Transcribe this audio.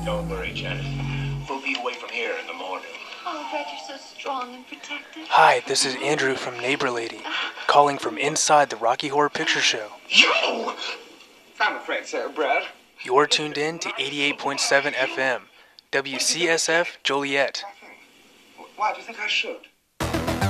Don't worry, Janet. We'll be away from here in the morning. Oh, Brad, you're so strong and protective. Hi, this is Andrew from Neighbor Lady, calling from inside the Rocky Horror Picture Show. You! I'm afraid so, Brad. You're tuned in to 88.7 FM, WCSF Joliet. Why do you think I should?